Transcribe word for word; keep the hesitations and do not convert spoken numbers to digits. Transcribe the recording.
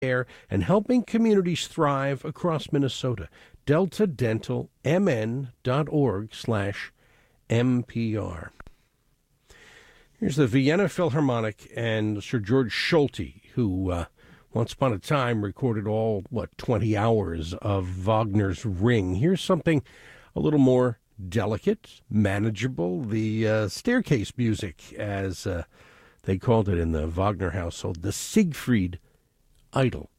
care and helping communities thrive across Minnesota. delta dental m n dot org slash M P R. Here's the Vienna Philharmonic and Sir George Solti, who uh, once upon a time recorded all, what, twenty hours of Wagner's Ring. Here's something a little more delicate, manageable, the uh, staircase music, as uh, they called it in the Wagner household, the Siegfried Idyll.